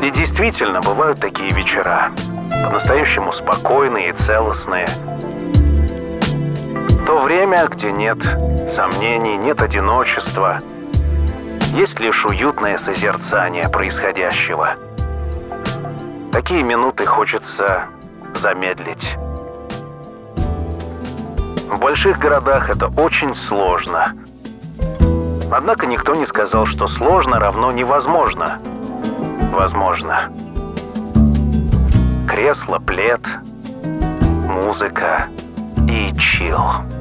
И действительно, бывают такие вечера, по-настоящему спокойные и целостные. То время, где нет сомнений, нет одиночества, есть лишь уютное созерцание происходящего. Такие минуты хочется замедлить. В больших городах это очень сложно. Однако никто не сказал, что сложно равно невозможно. Возможно. Кресло, плед, музыка и чилл.